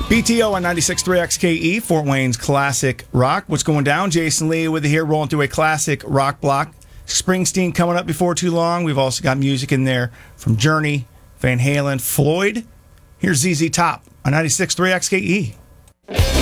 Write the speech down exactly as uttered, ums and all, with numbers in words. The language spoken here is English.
B T O on ninety-six point three X K E, Fort Wayne's Classic Rock. What's going down? Jason Lee with you here, rolling through a classic rock block. Springsteen coming up before too long. We've also got music in there from Journey, Van Halen, Floyd. Here's Z Z Top on ninety-six point three X K E.